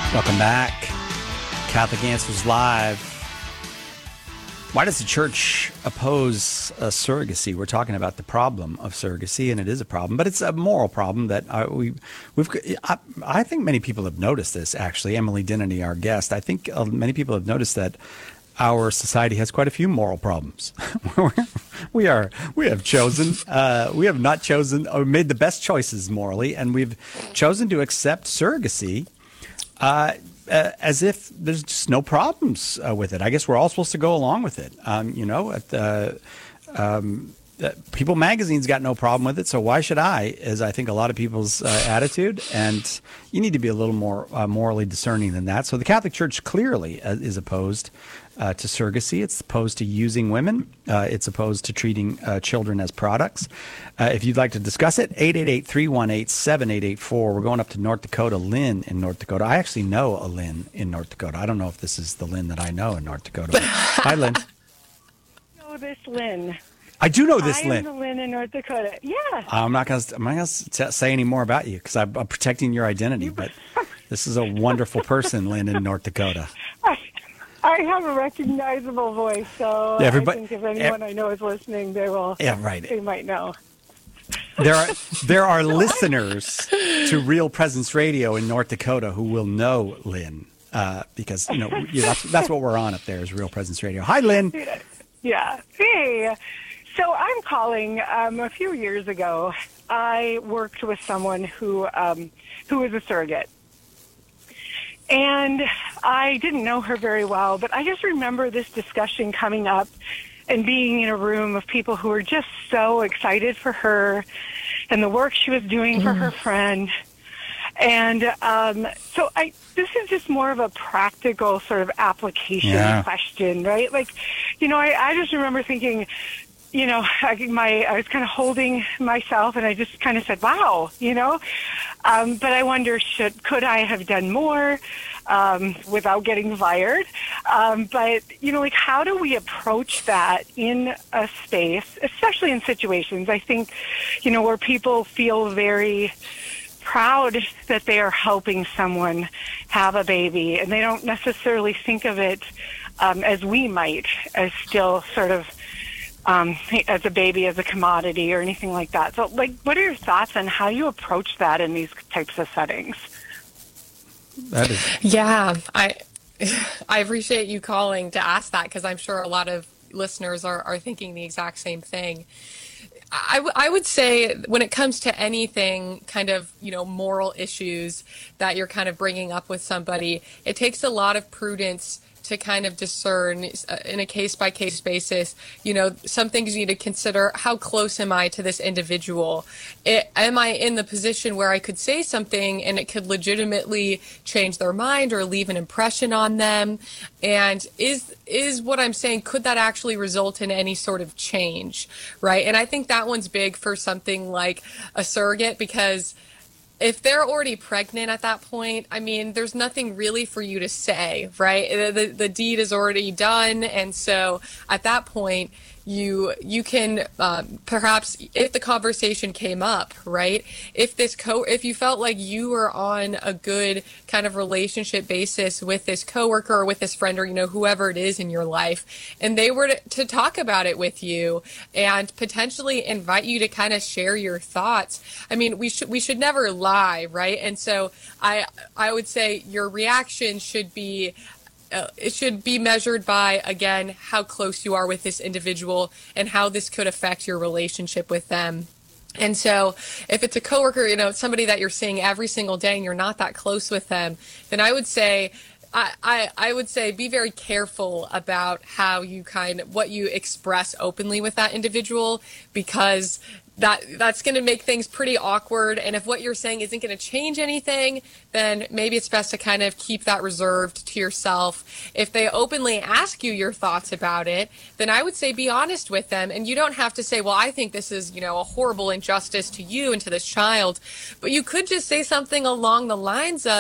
Welcome back. Catholic Answers Live. Why does the church oppose surrogacy? We're talking about the problem of surrogacy, and it is a problem, but it's a moral problem that I think many people have noticed this, actually. Emily Dennedy, our guest, I think many people have noticed that our society has quite a few moral problems. we have not chosen or made the best choices morally, and we've chosen to accept surrogacy as if there's just no problems with it. I guess we're all supposed to go along with it. People Magazine's got no problem with it, so why should I? Is I think a lot of people's attitude, and you need to be a little more morally discerning than that. So the Catholic Church clearly is opposed to surrogacy. It's opposed to using women. It's opposed to treating children as products. If you'd like to discuss it, 888-318-7884. We're going up to North Dakota. Lynn in North Dakota. I actually know a Lynn in North Dakota. I don't know if this is the Lynn that I know in North Dakota. Hi, Lynn. I know this Lynn. I do know this Lynn. I am the Lynn in North Dakota. Yeah. I'm not going to say any more about you because I'm protecting your identity, but this is a wonderful person, Lynn in North Dakota. I have a recognizable voice, so I think if anyone I know is listening, they will. Yeah, right. They might know. There are listeners to Real Presence Radio in North Dakota who will know Lynn because that's what we're on up there is Real Presence Radio. Hi, Lynn. Yeah. Hey. So I'm calling. A few years ago, I worked with someone who was a surrogate. And I didn't know her very well, but I just remember this discussion coming up and being in a room of people who were just so excited for her and the work she was doing for her friend. And so this is just more of a practical sort of application question, right? Like, I just remember thinking, I was kind of holding myself, and I just kind of said, "Wow," But I wonder, could I have done more without getting fired? But how do we approach that in a space, especially in situations? I think, where people feel very proud that they are helping someone have a baby, and they don't necessarily think of it as we might, as still sort of. As a baby, as a commodity, or anything like that. So, what are your thoughts on how you approach that in these types of settings? Yeah, I appreciate you calling to ask that, because I'm sure a lot of listeners are thinking the exact same thing. I would say when it comes to anything kind of, moral issues that you're kind of bringing up with somebody, it takes a lot of prudence to kind of discern in a case-by-case basis, some things you need to consider. How close am I to this individual? Am I in the position where I could say something and it could legitimately change their mind or leave an impression on them? And is what I'm saying, could that actually result in any sort of change, right? And I think that one's big for something like a surrogate, because if they're already pregnant at that point, I mean, there's nothing really for you to say, right? The deed is already done, and so at that point, you can perhaps, if the conversation came up, right? If you felt like you were on a good kind of relationship basis with this coworker or with this friend, or whoever it is in your life, and they were to talk about it with you and potentially invite you to kind of share your thoughts. I mean, we should never lie, right? And so I would say your reaction should be. It should be measured by, again, how close you are with this individual and how this could affect your relationship with them. And so if it's a coworker, somebody that you're seeing every single day and you're not that close with them, then I would say I would say be very careful about how what you express openly with that individual, because that's going to make things pretty awkward. And if what you're saying isn't going to change anything, then maybe it's best to kind of keep that reserved to yourself. If they openly ask you your thoughts about it, then I would say be honest with them. And you don't have to say, well, I think this is, a horrible injustice to you and to this child. But you could just say something along the lines of,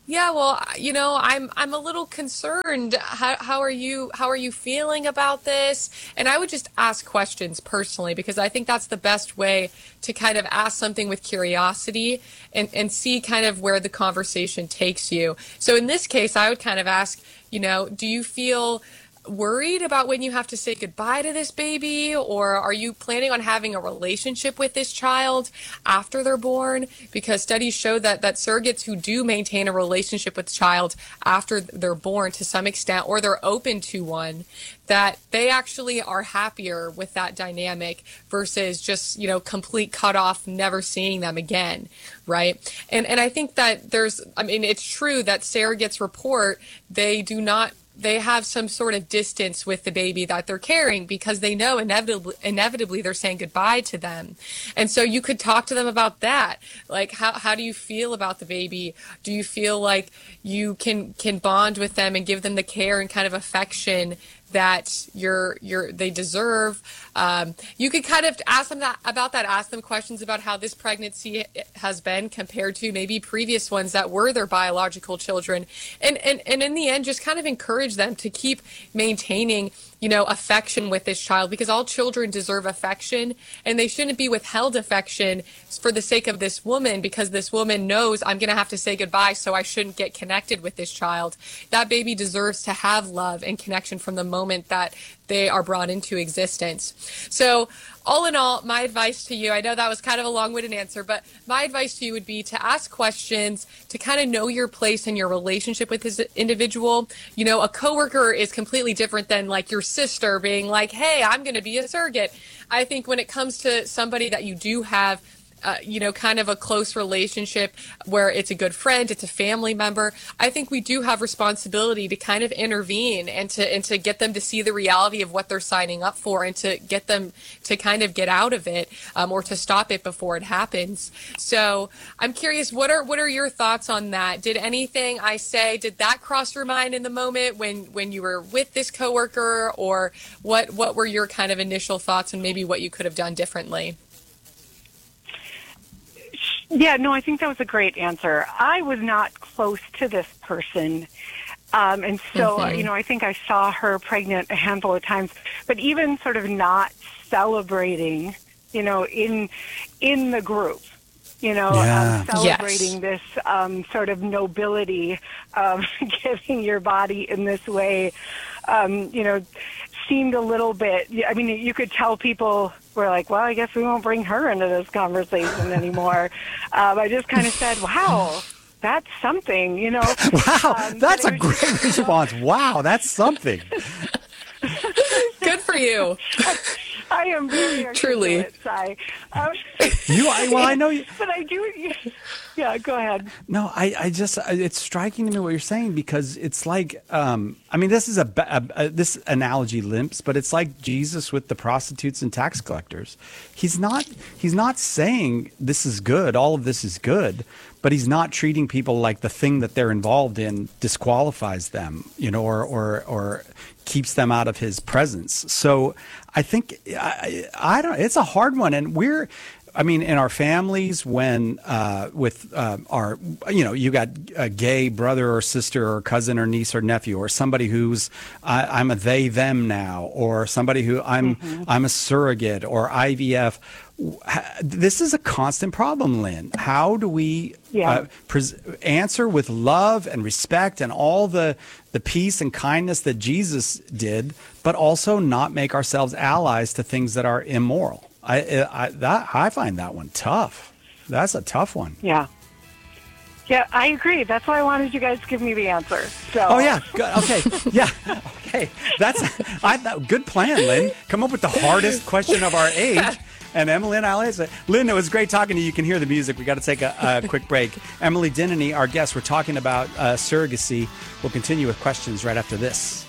Yeah, well, I'm a little concerned. How are you feeling about this? And I would just ask questions personally because I think that's the best way to kind of ask something with curiosity and see kind of where the conversation takes you. So in this case, I would kind of ask, do you feel worried about when you have to say goodbye to this baby, or are you planning on having a relationship with this child after they're born? Because studies show that surrogates who do maintain a relationship with the child after they're born to some extent, or they're open to one, that they actually are happier with that dynamic versus just, complete cutoff, never seeing them again, right? And I think that it's true that surrogates report they have some sort of distance with the baby that they're carrying because they know inevitably they're saying goodbye to them. And so you could talk to them about that. Like, how do you feel about the baby? Do you feel like you can bond with them and give them the care and kind of affection that they deserve? You could kind of ask them ask them questions about how this pregnancy has been compared to maybe previous ones that were their biological children, and in the end, just kind of encourage them to keep maintaining affection with this child, because all children deserve affection, and they shouldn't be withheld affection for the sake of this woman, because this woman knows I'm going to have to say goodbye, so I shouldn't get connected with this child. That baby deserves to have love and connection from the moment that they are brought into existence. So all in all, my advice to you, I know that was kind of a long-winded answer, but my advice to you would be to ask questions, to kind of know your place in your relationship with this individual. A coworker is completely different than like your sister being like, hey, I'm going to be a surrogate. I think when it comes to somebody that you do have kind of a close relationship where it's a good friend, it's a family member, I think we do have responsibility to kind of intervene and to get them to see the reality of what they're signing up for, and to get them to kind of get out of it, or to stop it before it happens. So I'm curious, what are your thoughts on that? Did anything I say, did that cross your mind in the moment when you were with this coworker, or what were your kind of initial thoughts and maybe what you could have done differently? Yeah, no, I think that was a great answer. I was not close to this person. And so, I think I saw her pregnant a handful of times, but even sort of not celebrating, in the group, celebrating this sort of nobility of giving your body in this way, seemed a little bit, you could tell people were like, well, I guess we won't bring her into this conversation anymore. I just kind of said, wow, that's something, Wow, that's a great response. Wow, that's something. Good for you. I am very articulate, truly. I know you. But I do. Yeah, go ahead. No, I just, it's striking to me what you're saying, because it's like, this is this analogy limps, but it's like Jesus with the prostitutes and tax collectors. He's not saying this is good, all of this is good, but he's not treating people like the thing that they're involved in disqualifies them, or keeps them out of his presence. So I think I don't. It's a hard one, and in our families, when with our, you got a gay brother or sister or cousin or niece or nephew, or somebody who's I'm a they them now, or somebody who I'm a surrogate or IVF. This is a constant problem, Lynn. How do we answer with love and respect and all the peace and kindness that Jesus did, but also not make ourselves allies to things that are immoral? I find that one tough. That's a tough one. Yeah. Yeah, I agree. That's why I wanted you guys to give me the answer. So. Oh yeah. Good. Okay. Yeah. Okay. Good plan, Lynn. Come up with the hardest question of our age. And Emily and I'll answer. Lynn, it was great talking to you. You can hear the music. We got to take a quick break. Emily Dinany, our guest, we're talking about surrogacy. We'll continue with questions right after this.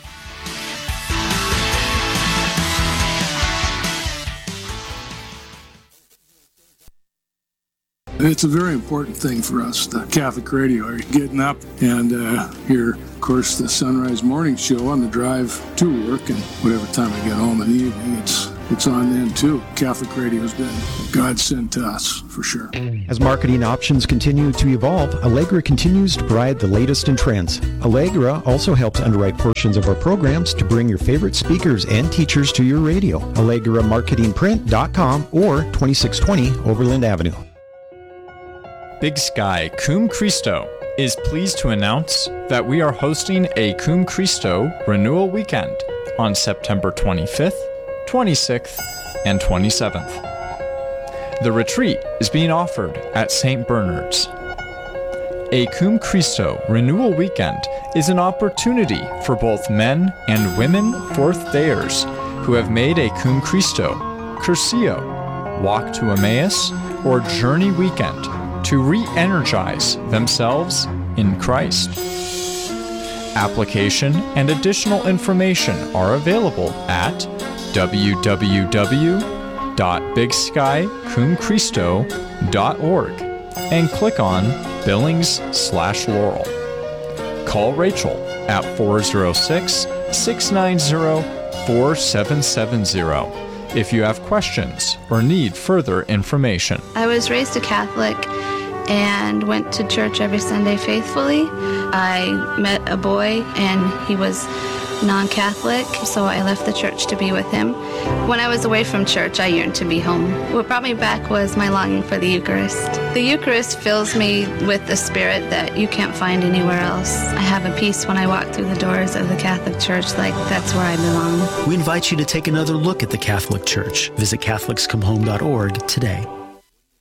It's a very important thing for us, the Catholic Radio. Are you getting up and hear, of course, the Sunrise Morning Show on the drive to work, and whatever time I get home in the evening, it's it's on then too. Catholic radio's been a godsend to us, for sure. As marketing options continue to evolve, Allegra continues to provide the latest in trends. Allegra also helps underwrite portions of our programs to bring your favorite speakers and teachers to your radio. AllegraMarketingPrint.com or 2620 Overland Avenue. Big Sky Cum Christo is pleased to announce that we are hosting a Cum Christo Renewal Weekend on September 25th, 26th, and 27th. The retreat is being offered at St. Bernard's. A Cum Christo Renewal Weekend is an opportunity for both men and women fourth-dayers who have made a Cum Christo, Curcio, Walk to Emmaus, or Journey Weekend to re-energize themselves in Christ. Application and additional information are available at www.bigskycumchristo.org and click on Billings/Laurel. Call Rachel at 406-690-4770 if you have questions or need further information. I was raised a Catholic and went to church every Sunday faithfully. I met a boy and he was non-Catholic, so I left the church to be with him. When I was away from church, I yearned to be home. What brought me back was my longing for the Eucharist. The Eucharist fills me with the spirit that you can't find anywhere else. I have a peace when I walk through the doors of the Catholic Church, like that's where I belong. We invite you to take another look at the Catholic Church. Visit CatholicsComeHome.org today.